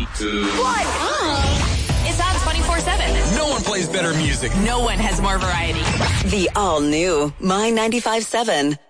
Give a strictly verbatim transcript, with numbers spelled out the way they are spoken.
two, one. It's on twenty-four seven. No one plays better music. No one has more variety. The all-new My ninety-five seven.